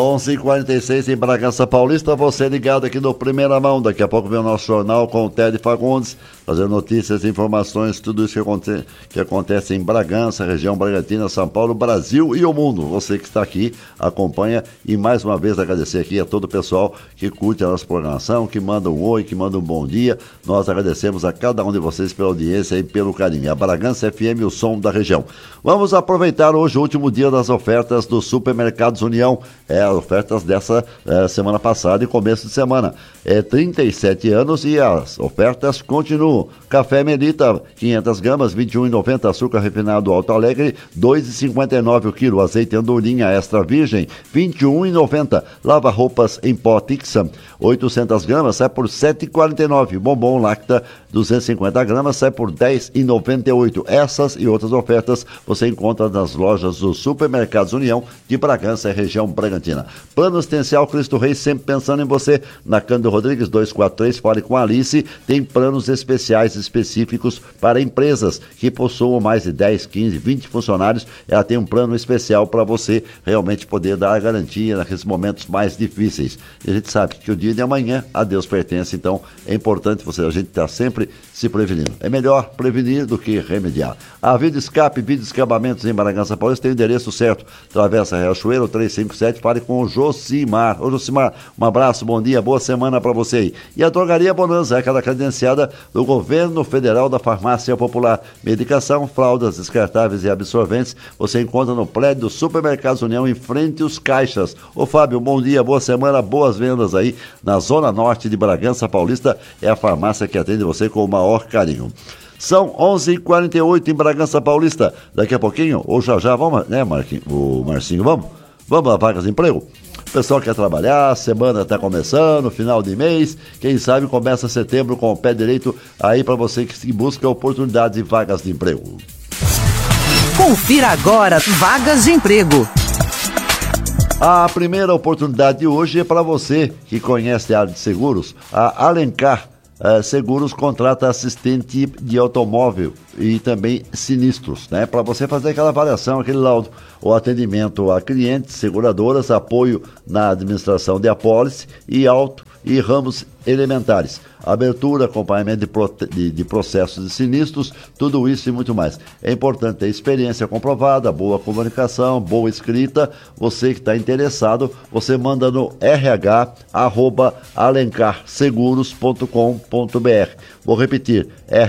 11h46 em Bragança Paulista, você ligado aqui no Primeira Mão. Daqui a pouco vem o nosso jornal com o Ted Fagundes, fazendo notícias, informações, tudo isso que acontece em Bragança, região Bragantina, São Paulo, Brasil e o mundo. Você que está aqui, acompanha, e mais uma vez agradecer aqui a todo o pessoal que curte a nossa programação, que manda um oi, que manda um bom dia. Nós agradecemos a cada um de vocês pela audiência e pelo carinho. A Bragança FM, o som da região. Vamos aproveitar hoje o último dia das ofertas do Supermercados União. Ofertas dessa semana passada e começo de semana. 37 anos e as ofertas continuam. Café Melita, 500 gramas, R$ 21,90. Açúcar refinado Alto Alegre, R$ 2,59 o quilo. Azeite Andorinha Extra Virgem, R$ 21,90. Lava roupas em pó Tixan, 800 gramas, sai por R$ 7,49. Bombom Lacta, 250 gramas, sai por R$ 10,98. Essas e outras ofertas você encontra nas lojas do Supermercados União de Bragança e região Bragantina. Plano Assistencial Cristo Rei, sempre pensando em você. Na Cândido Rodrigues 243, fale com a Alice. Tem planos especiais específicos para empresas que possuam mais de 10, 15, 20 funcionários. Ela tem um plano especial para você realmente poder dar a garantia naqueles momentos mais difíceis. E a gente sabe que o dia de amanhã a Deus pertence, então é importante a gente estar sempre se prevenindo. É melhor prevenir do que remediar. A Vida Escape, Vida Escapamentos em Bragança Paulista tem o endereço certo. Travessa Riachuelo 357, fale com o Josimar. Ô Josimar, um abraço, bom dia, boa semana para você aí. E a Drogaria Bonanza, aquela credenciada do Governo Federal da Farmácia Popular. Medicação, fraldas descartáveis e absorventes, você encontra no prédio do Supermercados União, em frente aos caixas. Ô Fábio, bom dia, boa semana, boas vendas aí na Zona Norte de Bragança Paulista. É a farmácia que atende você com o maior carinho. São 11h48 em Bragança Paulista. Daqui a pouquinho, ou já, vamos, né, Marcinho, vamos a vagas de emprego? O pessoal quer trabalhar, a semana está começando, final de mês, quem sabe começa setembro com o pé direito aí para você que busca oportunidades e vagas de emprego. Confira agora vagas de emprego. A primeira oportunidade de hoje é para você que conhece a área de seguros. A Alencar Seguros contrata assistente de automóvel e também sinistros, né? Para você fazer aquela avaliação, aquele laudo. O atendimento a clientes, seguradoras, apoio na administração de apólice e auto e ramos elementares. Abertura, acompanhamento de processos de sinistros, tudo isso e muito mais. É importante ter experiência comprovada, boa comunicação, boa escrita. Você que está interessado, você manda no rh@alencarseguros.com.br. Vou repetir,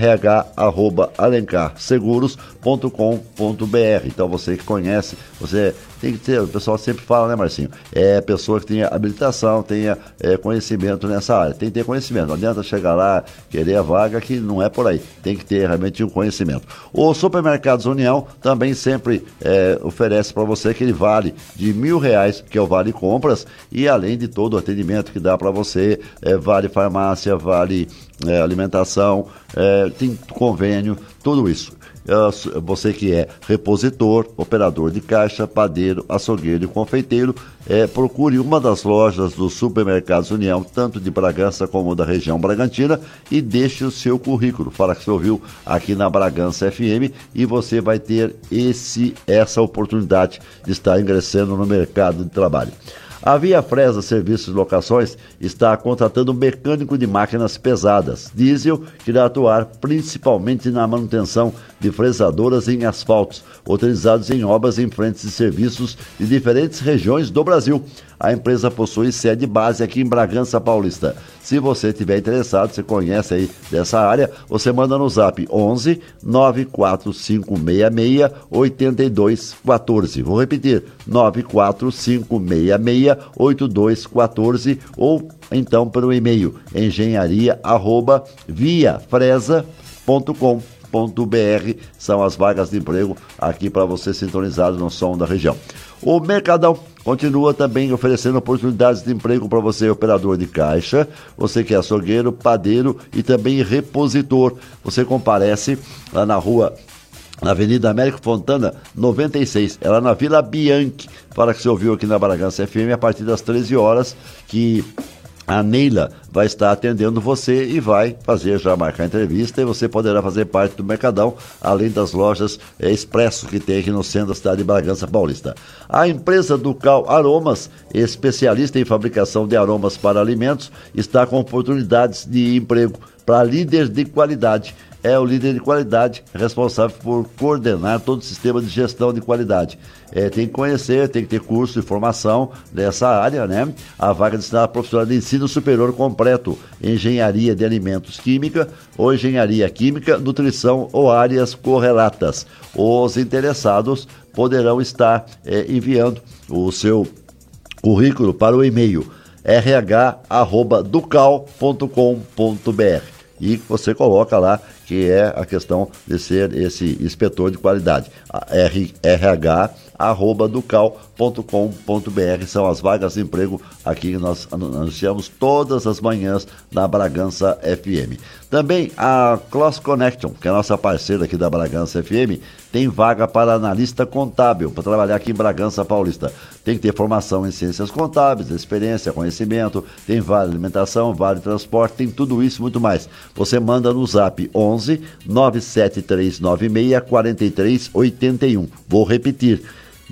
rh@alencarseguros.com.br. Então você que conhece, você tem que ter, o pessoal sempre fala, né, Marcinho? É pessoa que tenha habilitação, tenha conhecimento nessa área. Tem que ter conhecimento. Não adianta chegar lá, querer a vaga, que não é por aí. Tem que ter realmente um conhecimento. O Supermercados União também sempre oferece para você aquele vale de R$1.000, que é o Vale Compras, e além de todo o atendimento que dá para você, vale farmácia, vale alimentação, tem convênio, tudo isso. Você que é repositor, operador de caixa, padeiro, açougueiro e confeiteiro, procure uma das lojas do Supermercados União, tanto de Bragança como da região Bragantina, e deixe o seu currículo. Fala que você ouviu aqui na Bragança FM e você vai ter essa oportunidade de estar ingressando no mercado de trabalho. A Via Fresa Serviços de Locações está contratando um mecânico de máquinas pesadas, diesel, que irá atuar principalmente na manutenção de fresadoras em asfaltos, utilizados em obras em frentes de serviços de diferentes regiões do Brasil. A empresa possui sede base aqui em Bragança Paulista. Se você estiver interessado, você conhece aí dessa área, você manda no zap 11 94566 8214. Vou repetir, 94566 8214 ou então pelo e-mail engenharia@viafresa.com.br. São as vagas de emprego aqui para você sintonizado no som da região. O Mercadão continua também oferecendo oportunidades de emprego para você, operador de caixa, você que é açougueiro, padeiro e também repositor. Você comparece lá na Avenida Américo Fontana, 96, ela na Vila Bianchi. Fala que você ouviu aqui na Bragança FM a partir das 13 horas, que A Neila vai estar atendendo você e vai fazer já marcar a entrevista e você poderá fazer parte do Mercadão, além das lojas Expresso que tem aqui no centro da cidade de Bragança Paulista. A empresa Ducal Aromas, especialista em fabricação de aromas para alimentos, está com oportunidades de emprego para líder de qualidade. É o líder de qualidade responsável por coordenar todo o sistema de gestão de qualidade. Tem que conhecer, tem que ter curso de formação dessa área, né? A vaga destinada a profissional de ensino superior completo, engenharia de alimentos química ou engenharia química, nutrição ou áreas correlatas. Os interessados poderão estar enviando o seu currículo para o e-mail rh@ducal.com.br e você coloca lá que é a questão de ser esse inspetor de qualidade. rh@ducal.com.br são as vagas de emprego aqui que nós anunciamos todas as manhãs na Bragança FM. Também a Cross Connection, que é a nossa parceira aqui da Bragança FM, tem vaga para analista contábil, para trabalhar aqui em Bragança Paulista. Tem que ter formação em ciências contábeis, experiência, conhecimento, tem vale alimentação, vale transporte, tem tudo isso e muito mais. Você manda no zap 11 97396 4381. Vou repetir.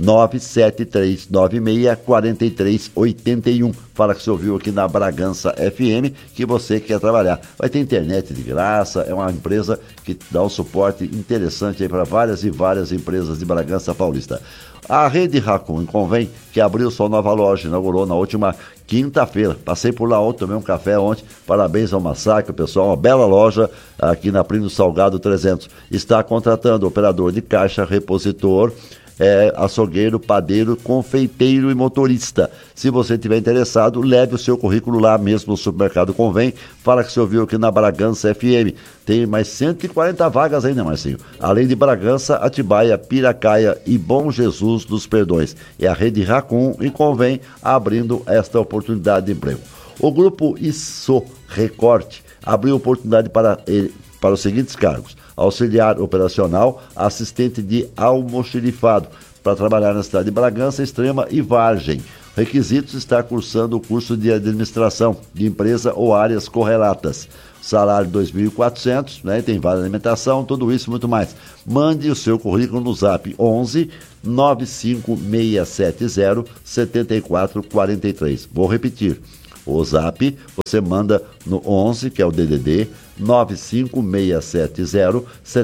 97396 4381. Fala que você ouviu aqui na Bragança FM que você quer trabalhar. Vai ter internet de graça, é uma empresa que dá um suporte interessante aí para várias e várias empresas de Bragança Paulista. A Rede Racon Convém, que abriu sua nova loja, inaugurou na última quinta-feira. Passei por lá ontem, tomei um café ontem. Parabéns ao Massacre, pessoal. Uma bela loja aqui na Plínio Salgado 300. Está contratando operador de caixa, repositor, açougueiro, padeiro, confeiteiro e motorista. Se você estiver interessado, leve o seu currículo lá mesmo no Supermercado Convém. Fala que você ouviu aqui na Bragança FM. Tem mais 140 vagas ainda, Marcinho. Além de Bragança, Atibaia, Piracaia e Bom Jesus dos Perdões. É a Rede Racon e Convém abrindo esta oportunidade de emprego. O grupo ISO Recorte abriu oportunidade para os seguintes cargos: auxiliar operacional, assistente de almoxerifado, para trabalhar na cidade de Bragança, Extrema e Vargem. Requisitos: estar cursando o curso de administração de empresa ou áreas correlatas. Salário 2.400, né? Tem vale alimentação, tudo isso e muito mais. Mande o seu currículo no zap 11 95670 7443. Vou repetir. O zap você manda no 11, que é o DDD, 95670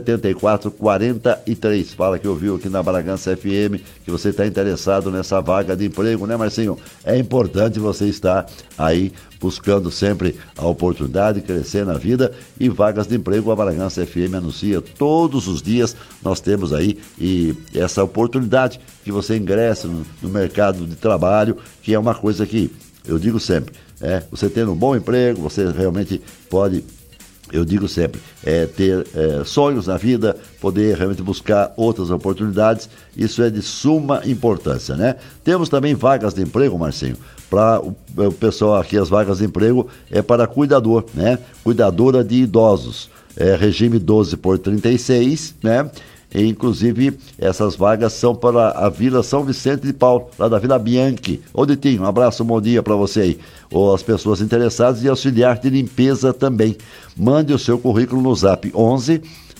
7443. Fala que ouviu aqui na Bragança FM que você está interessado nessa vaga de emprego, né, Marcinho? É importante você estar aí buscando sempre a oportunidade de crescer na vida, e vagas de emprego a Bragança FM anuncia todos os dias. Nós temos aí essa oportunidade que você ingresse no mercado de trabalho, que é uma coisa que eu digo sempre, você tendo um bom emprego, você realmente pode, eu digo sempre, ter sonhos na vida, poder realmente buscar outras oportunidades. Isso é de suma importância, né? Temos também vagas de emprego, Marcinho, para o pessoal aqui. As vagas de emprego é para cuidador, né? Cuidadora de idosos, regime 12/36, né? E, inclusive, essas vagas são para a Vila São Vicente de Paulo, lá da Vila Bianchi. Ô, Ditinho, um abraço, um bom dia para você aí. Ou as pessoas interessadas, e auxiliar de limpeza também. Mande o seu currículo no zap 11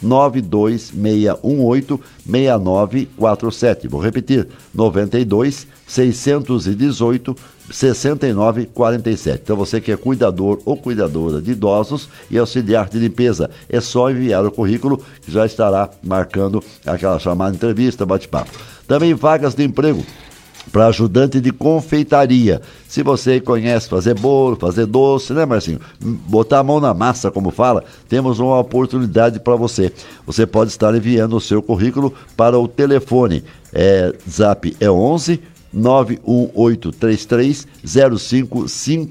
92618 6947. Vou repetir, 92 618 6947. Então você que é cuidador ou cuidadora de idosos e auxiliar de limpeza, é só enviar o currículo que já estará marcando aquela chamada entrevista, bate-papo. Também vagas de emprego para ajudante de confeitaria. Se você conhece fazer bolo, fazer doce, né, Marcinho? Botar a mão na massa, como fala, temos uma oportunidade para você. Você pode estar enviando o seu currículo para o telefone. Zap é 11 91833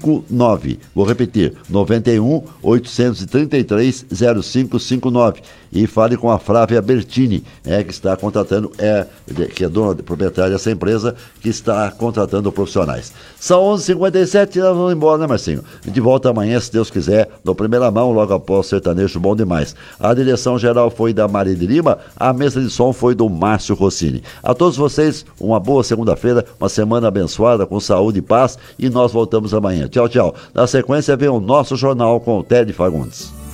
0559. Vou repetir, 91 833 0559. e fale com a Flávia Bertini, que está contratando, que é dona, proprietária dessa empresa, que está contratando profissionais. São 11h57, nós vamos embora, né, Marcinho? De volta amanhã, se Deus quiser, no Primeira Mão, logo após o Sertanejo Bom Demais. A direção geral foi da Maria de Lima, a mesa de som foi do Márcio Rossini. A todos vocês, uma boa segunda-feira, uma semana abençoada, com saúde e paz, e nós voltamos amanhã. Tchau, tchau. Na sequência vem o nosso jornal com o Ted Fagundes.